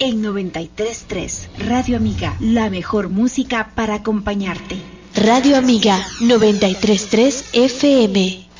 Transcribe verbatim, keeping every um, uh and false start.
en noventa y tres punto tres. Radio Amiga, la mejor música para acompañarte. Radio Amiga noventa y tres punto tres F M.